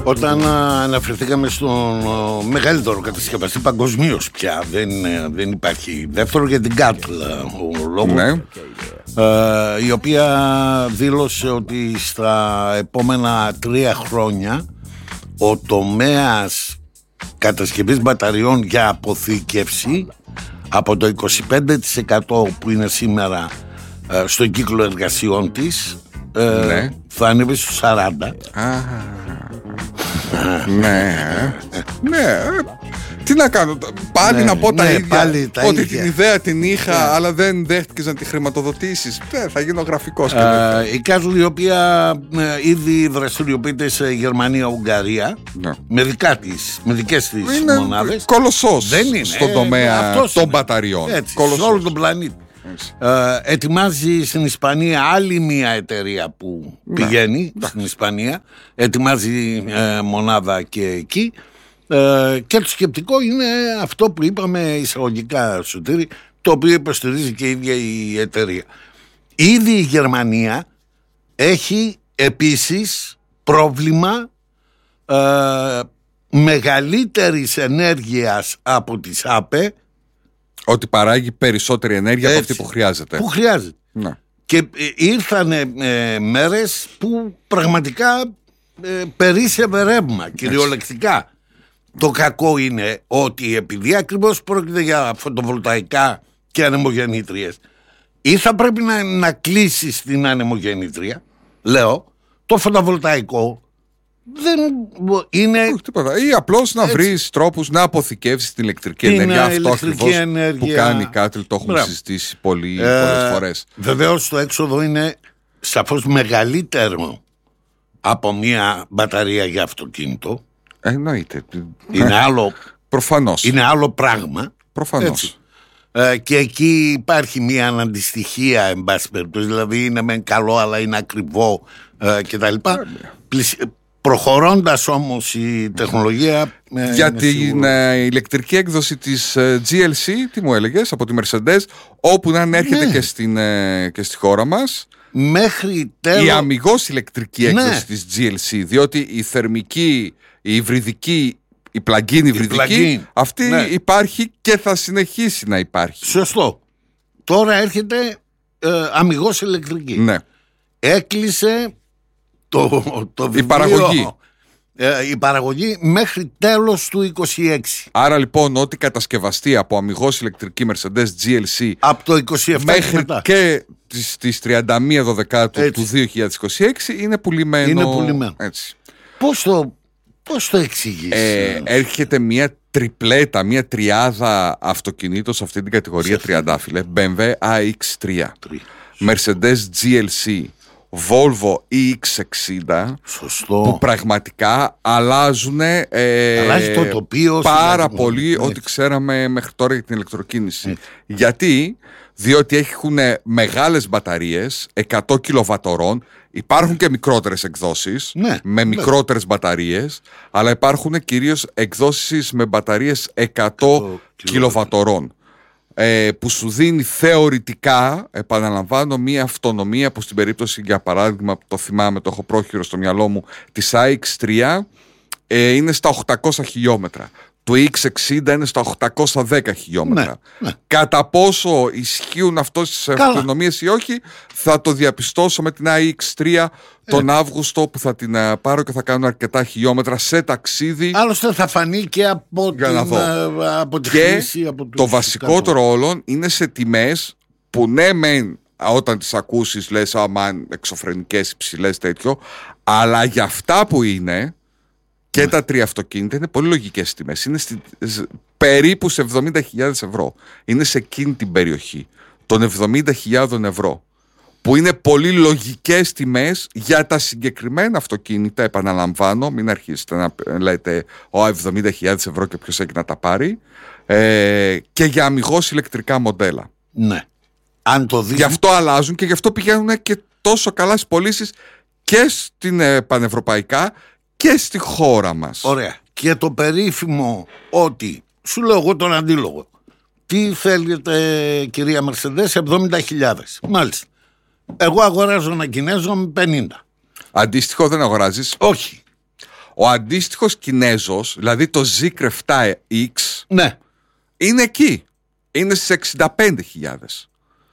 Όταν αναφερθήκαμε στον μεγαλύτερο κατασκευαστή παγκοσμίως πια, δεν υπάρχει δεύτερο, για την Κάτλ ο λόγος, ναι. Η οποία δήλωσε ότι στα επόμενα 3 χρόνια ο τομέας κατασκευής μπαταριών για αποθήκευση από το 25% που είναι σήμερα στον κύκλο εργασιών της, ναι, θα ανέβει στους 40. Ναι. Τι να κάνω, πάλι να πω τα ίδια, ότι την ιδέα την είχα, αλλά δεν δέχτηκες να τη χρηματοδοτήσεις. Θα γίνω γραφικός. Η Κάτλ, η οποία ήδη δραστηριοποιείται σε Γερμανία, Ουγγαρία, με δικές της μονάδες. Κολοσσός στον τομέα των μπαταριών. Σε όλο τον πλανήτη. Ετοιμάζει στην Ισπανία άλλη μια εταιρεία που πηγαίνει στην Ισπανία, ετοιμάζει μονάδα και εκεί, και το σκεπτικό είναι αυτό που είπαμε εισαγωγικά, Σωτήρη, το οποίο υποστηρίζει και η ίδια η εταιρεία. Ήδη η Γερμανία έχει επίσης πρόβλημα μεγαλύτερης ενέργειας από τις ΑΠΕ, ότι παράγει περισσότερη ενέργεια από αυτή που χρειάζεται. Που χρειάζεται. Ναι. Και ήρθανε μέρες που πραγματικά περίσσευε ρεύμα, κυριολεκτικά. Το κακό είναι ότι επειδή ακριβώς πρόκειται για φωτοβολταϊκά και ανεμογεννήτριες, ή θα πρέπει να κλείσεις την ανεμογεννήτρια, λέω, το φωτοβολταϊκό δεν είναι. Όχι τίποτα. Ή απλώς να βρεις τρόπους να αποθηκεύσεις την ηλεκτρική ενέργεια. Αυτό ακριβώς που κάνει η Κάτλ, το έχουμε συζητήσει πολλές φορές. Βεβαίως το έξοδο είναι σαφώς μεγαλύτερο από μια μπαταρία για αυτοκίνητο. Εννοείται. Είναι άλλο. Προφανώς. Είναι άλλο πράγμα. Προφανώς. Και εκεί υπάρχει μια αναντιστοιχία, εν πάση περιπτώσει. Δηλαδή είναι μεν καλό, αλλά είναι ακριβό κτλ. Προχωρώντας όμως η τεχνολογία. Για την ηλεκτρική έκδοση της GLC, τι μου έλεγες, από τη Mercedes, όπου να έρχεται και στη χώρα μας, μέχρι τέλος. Η αμιγώς ηλεκτρική έκδοση της GLC, διότι η θερμική, η υβριδική, η plug-in υβριδική, αυτή υπάρχει και θα συνεχίσει να υπάρχει. Σωστό. Τώρα έρχεται αμιγώς ηλεκτρική. Ναι. Έκλεισε το βιβλίο, η παραγωγή μέχρι τέλος του 26. Άρα λοιπόν ό,τι κατασκευαστεί από αμιγώς ηλεκτρική Mercedes GLC από το 27 μέχρι μετά, και τις 31 Δεκάτου του 2026 είναι πουλημένο. Είναι πουλημένο. Έτσι. Πώς το εξηγείς? Έρχεται μια τριπλέτα, μια τριάδα αυτοκινήτων σε αυτή την κατηγορία τριαντάφυλλε. BMW iX3, Mercedes GLC, Volvo EX60. Σωστό. Που πραγματικά αλλάζουν αλλάζει το τοπίο πάρα πολύ ό,τι ξέραμε μέχρι τώρα για την ηλεκτροκίνηση. Γιατί? Διότι έχουν μεγάλες μπαταρίες 100 κιλοβατορών. Υπάρχουν και μικρότερες εκδόσεις με μικρότερες μπαταρίες, αλλά υπάρχουν κυρίως εκδόσεις με μπαταρίες 100 κιλοβατορών, που σου δίνει θεωρητικά, επαναλαμβάνω, μία αυτονομία που στην περίπτωση, για παράδειγμα, το θυμάμαι, το έχω πρόχειρο στο μυαλό μου, της iX3 είναι στα 800 χιλιόμετρα. Το X60 είναι στα 810 χιλιόμετρα. Ναι. Κατά πόσο ισχύουν αυτές τις αυτονομίες ή όχι, θα το διαπιστώσω με την iX3 τον Αύγουστο, που θα την πάρω και θα κάνω αρκετά χιλιόμετρα σε ταξίδι. Άλλωστε θα φανεί και από τη χρήση. Και το βασικότερο όλων είναι σε τιμές που ναι μεν όταν τις ακούσεις λες αμάν εξωφρενικές υψηλές τέτοιο, αλλά για αυτά που είναι και τα τρία αυτοκίνητα είναι πολύ λογικές τιμές. Είναι περίπου σε 70.000 ευρώ. Είναι σε εκείνη την περιοχή των 70.000 ευρώ, που είναι πολύ λογικές τιμές για τα συγκεκριμένα αυτοκίνητα. Επαναλαμβάνω, μην αρχίσετε να λέτε 70.000 ευρώ και ποιος έχει να τα πάρει, και για αμιγώς ηλεκτρικά μοντέλα. Ναι. Αν το δεις... Γι' αυτό αλλάζουν και γι' αυτό πηγαίνουν και τόσο καλά στις πωλήσεις και στην πανευρωπαϊκά και στη χώρα μας. Ωραία. Και το περίφημο ότι, σου λέω εγώ τον αντίλογο, τι θέλετε κυρία Mercedes, 70.000. Μάλιστα. Εγώ αγοράζω ένα Κινέζο με 50. Αντίστοιχο δεν αγοράζεις? Όχι. Ο αντίστοιχος Κινέζος, δηλαδή το Zeekr 7X, ναι, είναι εκεί. Είναι στις 65.000.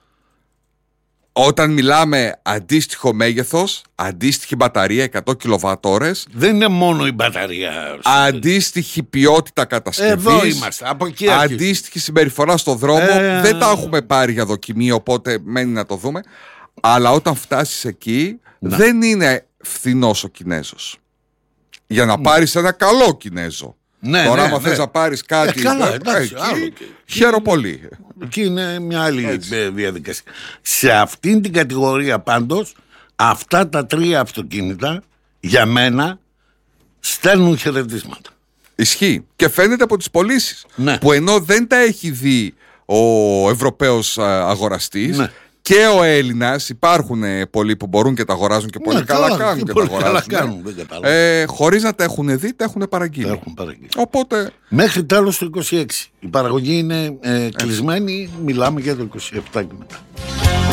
Όταν μιλάμε αντίστοιχο μέγεθος, αντίστοιχη μπαταρία 100 κιλοβατόρες. Δεν είναι μόνο η μπαταρία. Αντίστοιχη ποιότητα κατασκευής. Εδώ είμαστε, από εκεί αντίστοιχη συμπεριφορά στο δρόμο. Δεν τα έχουμε πάρει για δοκιμή, οπότε μένει να το δούμε. Αλλά όταν φτάσεις εκεί, δεν είναι φθηνός ο Κινέζος. Για να πάρεις ένα καλό Κινέζο. Τώρα, άμα θες να πάρεις κάτι. Καλά, εντάξει, χαίρομαι πολύ. Εκεί είναι μια άλλη διαδικασία. Σε αυτήν την κατηγορία πάντως, αυτά τα 3 αυτοκίνητα για μένα στέλνουν χαιρετίσματα. Ισχύει. Και φαίνεται από τις πωλήσεις. Ναι. Που ενώ δεν τα έχει δει ο Ευρωπαίος αγοραστής, ναι, και ο Έλληνας, υπάρχουν πολλοί που μπορούν και τα αγοράζουν και πολύ καλά κάνουν και τα αγοράζουν. Χωρίς να τα έχουν δει, τα έχουν παραγγείλει. Οπότε... Μέχρι τέλος του 26. Η παραγωγή είναι κλεισμένη, μιλάμε για το 27 και μετά.